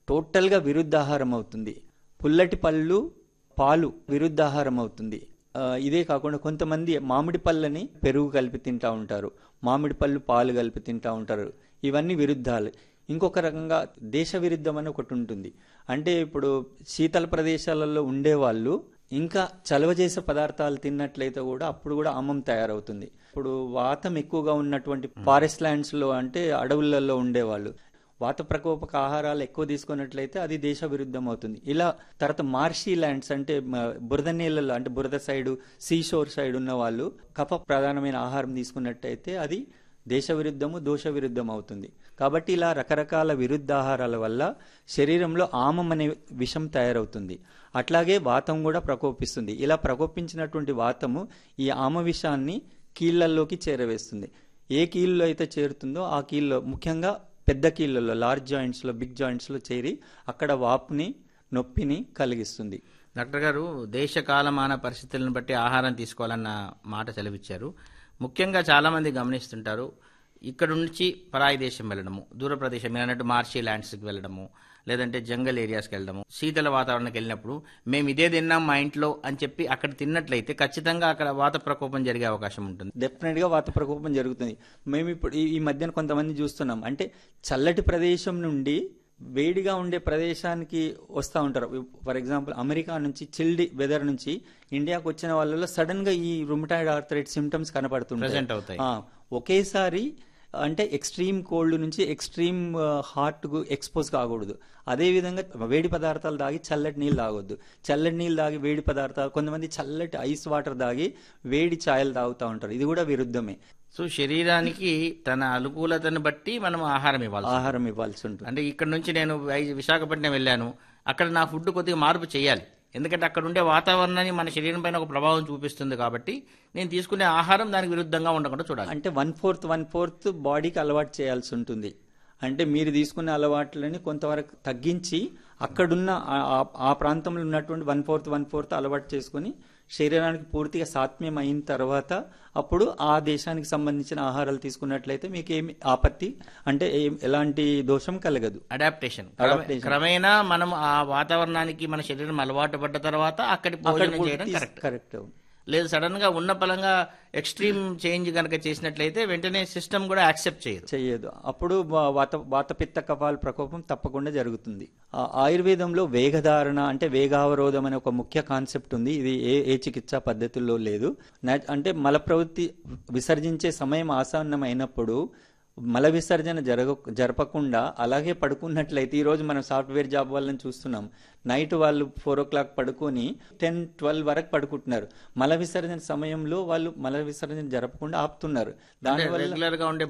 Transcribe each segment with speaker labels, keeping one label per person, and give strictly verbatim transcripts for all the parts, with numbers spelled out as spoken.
Speaker 1: టోటల్గా విరుద్ధాహారం అవుతుంది. పుల్లటి పళ్ళు పాలు విరుద్ధాహారం అవుతుంది. ఇదే కాకుండా కొంతమంది మామిడి పళ్ళని పెరుగు కలిపి తింటూ ఉంటారు, మామిడి పళ్ళు పాలు కలిపి తింటూ ఉంటారు. ఇవన్నీ విరుద్ధాలు. ఇంకొక రకంగా దేశ విరుద్ధం అని ఒకటి ఉంటుంది. అంటే ఇప్పుడు శీతల ప్రదేశాలలో ఉండేవాళ్ళు ఇంకా చలవ చేసే పదార్థాలు తిన్నట్లయితే కూడా అప్పుడు కూడా ఆమం తయారవుతుంది. ఇప్పుడు వాతం ఎక్కువగా ఉన్నటువంటి ఫారెస్ట్ ల్యాండ్స్ లో అంటే అడవులలో ఉండేవాళ్ళు వాత ప్రకోపక ఆహారాలు ఎక్కువ తీసుకున్నట్లయితే అది దేశ విరుద్ధం అవుతుంది. ఇలా తర్వాత మార్షీ ల్యాండ్స్ అంటే బురద నీళ్ళలో అంటే బురద సైడ్ సీషోర్ సైడ్ ఉన్న వాళ్ళు కఫ ప్రధానమైన ఆహారం తీసుకున్నట్టయితే అది దేశ విరుద్ధము దోష విరుద్ధం అవుతుంది. కాబట్టి ఇలా రకరకాల విరుద్ధాహారాల వల్ల శరీరంలో ఆమం అనే విషం తయారవుతుంది. అట్లాగే వాతం కూడా ప్రకోపిస్తుంది. ఇలా ప్రకోపించినటువంటి వాతము ఈ ఆమ విషాన్ని కీళ్లలోకి చేరవేస్తుంది. ఏ కీళ్ళలో అయితే చేరుతుందో ఆ కీళ్ళలో ముఖ్యంగా పెద్ద కీళ్ళలో లార్జ్ జాయింట్స్లో బిగ్ జాయింట్స్లో చేరి అక్కడ వాపుని నొప్పిని కలిగిస్తుంది.
Speaker 2: డాక్టర్ గారు దేశ కాలమాన పరిస్థితులను బట్టి ఆహారం తీసుకోవాలన్న మాట సెలవిచ్చారు. ముఖ్యంగా చాలామంది గమనిస్తుంటారు, ఇక్కడ నుంచి పరాయి దేశం వెళ్ళడము, దూర ప్రదేశం మీరు అన్నట్టు మార్షీ ల్యాండ్స్కి వెళ్ళడము, లేదంటే జంగల్ ఏరియాస్కి వెళ్ళడము, శీతల వాతావరణానికి వెళ్ళినప్పుడు మేము ఇదే తిన్నాం మా ఇంట్లో అని చెప్పి అక్కడ తిన్నట్లయితే ఖచ్చితంగా అక్కడ వాత ప్రకోపం జరిగే అవకాశం ఉంటుంది.
Speaker 1: డెఫినెట్ గా వాత ప్రకోపం జరుగుతుంది. మేము ఇప్పుడు ఈ మధ్యన కొంతమంది చూస్తున్నాం, అంటే చల్లటి ప్రదేశం నుండి వేడిగా ఉండే ప్రదేశానికి వస్తూ ఉంటారు. ఫర్ ఎగ్జాంపుల్ అమెరికా నుంచి చిల్డ్ వెదర్ నుంచి ఇండియాకు వచ్చిన వాళ్ళలో సడన్ గా ఈ రుమటాయిడ్ ఆర్థరైటిస్ సిమ్టమ్స్ కనపడుతుంటాయి. ఒకేసారి అంటే ఎక్స్ట్రీమ్ కోల్డ్ నుంచి ఎక్స్ట్రీమ్ హాట్ కు ఎక్స్పోజ్ కాకూడదు. అదేవిధంగా వేడి పదార్థాలు తాగి చల్లటి నీళ్ళు తాగొద్దు. చల్లటి నీళ్ళు తాగి వేడి పదార్థాలు, కొంతమంది చల్లటి ఐస్ వాటర్ తాగి వేడి ఛాయలు తాగుతూ ఉంటారు. ఇది కూడా విరుద్ధమే.
Speaker 2: సో శరీరానికి తన అనుకూలతను బట్టి మనం ఆహారం ఇవ్వాలి
Speaker 1: ఆహారం ఇవ్వాల్సి ఉంటుంది.
Speaker 2: అంటే ఇక్కడ నుంచి నేను విశాఖపట్నం వెళ్ళాను, అక్కడ నా ఫుడ్ కొద్దిగా మార్పు చేయాలి, ఎందుకంటే అక్కడ ఉండే వాతావరణాన్ని మన శరీరం పైన ఒక ప్రభావం చూపిస్తుంది. కాబట్టి నేను తీసుకునే ఆహారం దానికి విరుద్ధంగా ఉండకుండా చూడాలి.
Speaker 1: అంటే వన్ ఫోర్త్ వన్ ఫోర్త్ బాడీకి అలవాటు చేయాల్సి ఉంటుంది. అంటే మీరు తీసుకునే అలవాట్లని కొంతవరకు తగ్గించి అక్కడున్న ఆ ప్రాంతంలో ఉన్నటువంటి వన్ ఫోర్త్ వన్ ఫోర్త్ అలవాటు చేసుకుని శరీరానికి పూర్తిగా సాత్మ్యం అయిన తర్వాత అప్పుడు ఆ దేశానికి సంబంధించిన ఆహారాలు తీసుకున్నట్లయితే మీకు ఏమి ఆపత్తి అంటే ఎలాంటి దోషం కలగదు.
Speaker 2: అడాప్టేషన్ క్రమేణా మనం ఆ వాతావరణానికి మన శరీరం అలవాటు పడ్డ తర్వాత అక్కడి భోజనం చేయడం కరెక్ట్
Speaker 1: కరెక్ట్
Speaker 2: లేదు సడన్ గా ఉన్న పలంగా ఎక్స్ట్రీమ్ చేంజ్ కనుక చేసినట్లయితే వెంటనే సిస్టమ్ కూడా యాక్సెప్ట్ చేయదు
Speaker 1: చేయదు అప్పుడు వాత వాతపిత్త కఫాల ప్రకోపం తప్పకుండా జరుగుతుంది. ఆయుర్వేదంలో వేగధారణ అంటే వేగావరోధం అనే ఒక ముఖ్య కాన్సెప్ట్ ఉంది. ఇది ఏ ఏ చికిత్సా పద్ధతుల్లో లేదు. అంటే మల ప్రవృత్తి విసర్జించే సమయం ఆసన్నం అయినప్పుడు మల విసర్జన జరగ జరపకుండా అలాగే పడుకున్నట్లయితే, ఈరోజు మనం సాఫ్ట్వేర్ జాబ్ వాళ్ళని చూస్తున్నాం, నైట్ వాళ్ళు ఫోర్ ఓ క్లాక్ పడుకొని టెన్ ట్వెల్వ్ వరకు పడుకుంటున్నారు. మల విసర్జన సమయంలో వాళ్ళు మల విసర్జన జరపకుండా ఆపుతున్నారు.
Speaker 2: దానివల్ల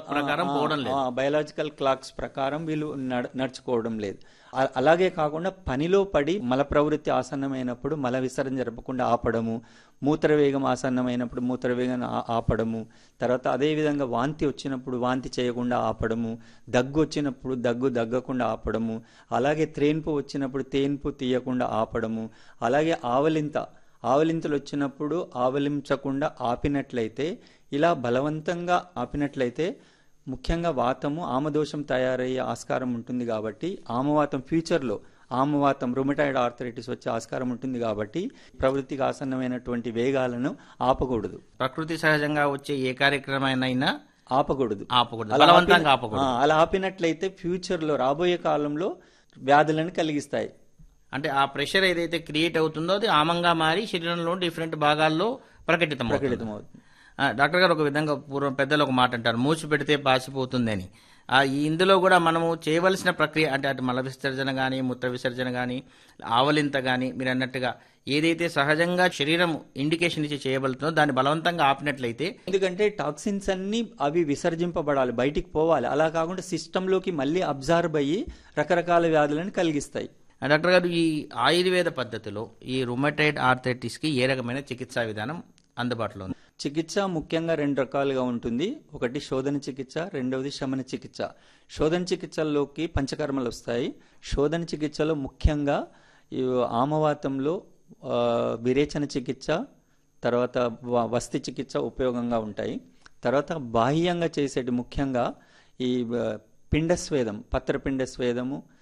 Speaker 1: బయోలాజికల్ క్లాక్స్ ప్రకారం వీళ్ళు నడుచుకోవడం లేదు. అలాగే కాకుండా పనిలో పడి మల ప్రవృత్తి ఆసన్నమైనప్పుడు మల విసర్జన జరపకుండా ఆపడము, మూత్రవేగం ఆసన్నమైనప్పుడు మూత్రవేగం ఆపడము, తర్వాత అదేవిధంగా వాంతి వచ్చినప్పుడు వాంతి చేయకుండా ఆపడము, దగ్గు వచ్చినప్పుడు దగ్గు దగ్గకుండా ఆపడము, అలాగే త్రేన్పు వచ్చినప్పుడు తేన్పు తీయకుండా ఆపడము, అలాగే ఆవలింత ఆవలింతలు వచ్చినప్పుడు ఆవలించకుండా ఆపినట్లయితే, ఇలా బలవంతంగా ఆపినట్లయితే ముఖ్యంగా వాతము ఆమదోషం తయారయ్యే ఆస్కారం ఉంటుంది. కాబట్టి ఆమవాతం ఫ్యూచర్లో ఆమవాతం రుమటాయిడ్ ఆర్థరైటిస్ వచ్చే ఆస్కారం ఉంటుంది. కాబట్టి ప్రవృత్తికి ఆసన్నమైనటువంటి వేగాలను ఆపకూడదు.
Speaker 2: ప్రకృతి సహజంగా వచ్చే ఏ కార్యక్రమైనా ఆపకూడదు
Speaker 1: ఆపకూడదు అలా ఆపినట్లయితే ఫ్యూచర్ లో రాబోయే కాలంలో వ్యాధులను కలిగిస్తాయి.
Speaker 2: అంటే ఆ ప్రెషర్ ఏదైతే క్రియేట్ అవుతుందో అది ఆమంగా మారి శరీరంలో డిఫరెంట్ భాగాల్లో ప్రకటితం
Speaker 1: ప్రకటితమవుతుంది.
Speaker 2: డాక్టర్ గారు ఒక విధంగా పూర్వం పెద్దలు ఒక మాట అంటారు, మూసి పెడితే పాసిపోతుంది అని. ఇందులో కూడా మనము చేయవలసిన ప్రక్రియ అంటే అటు మల విసర్జన కానీ మూత్ర విసర్జన కానీ ఆవలింత కానీ మీరు అన్నట్టుగా ఏదైతే సహజంగా శరీరం ఇండికేషన్ ఇచ్చి చేయబడుతుందో దాన్ని బలవంతంగా ఆపినట్లయితే,
Speaker 1: ఎందుకంటే టాక్సిన్స్ అన్ని అవి విసర్జింపబడాలి, బయటికి పోవాలి. అలా కాకుండా సిస్టంలోకి మళ్ళీ అబ్జార్బ్ అయ్యి రకరకాల వ్యాధులను కలిగిస్తాయి.
Speaker 2: డాక్టర్ గారు, ఈ ఆయుర్వేద పద్ధతిలో ఈ రుమటైడ్ ఆర్థరైటిస్ కి ఏ రకమైన చికిత్సా విధానం అందుబాటులో ఉంది?
Speaker 1: చికిత్స ముఖ్యంగా రెండు రకాలుగా ఉంటుంది. ఒకటి శోధన చికిత్స, రెండవది శమన చికిత్స. శోధన చికిత్సల్లోకి పంచకర్మలు వస్తాయి. శోధన చికిత్సలో ముఖ్యంగా ఆమవాతంలో విరేచన చికిత్స, తర్వాత వస్తి చికిత్స ఉపయోగంగా ఉంటాయి. తర్వాత బాహ్యంగా చేసేటి ముఖ్యంగా ఈ పిండస్వేదం, పత్రపిండ స్వేదము,